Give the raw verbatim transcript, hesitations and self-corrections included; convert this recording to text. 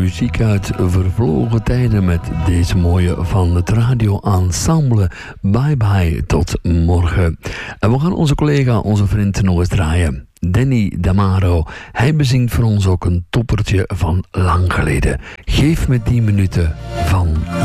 muziek uit vervlogen tijden met deze mooie van het Radio Ensemble. Bye bye, tot morgen. En we gaan onze collega, onze vriend nog eens draaien. Danny Damaro. Hij bezingt voor ons ook een toppertje van lang geleden. Geef me die minuten van